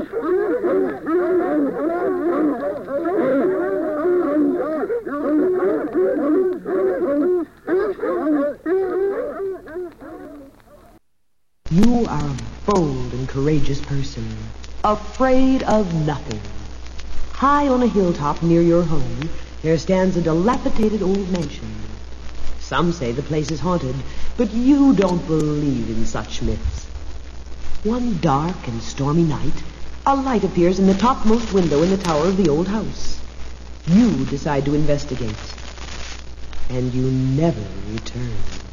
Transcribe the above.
You are a bold and courageous person, afraid of nothing. High on a hilltop near your home, there stands a dilapidated old mansion. Some say the place is haunted, but you don't believe in such myths. One dark and stormy night, a light appears in the topmost window in the tower of the old house. You decide to investigate, and you never return.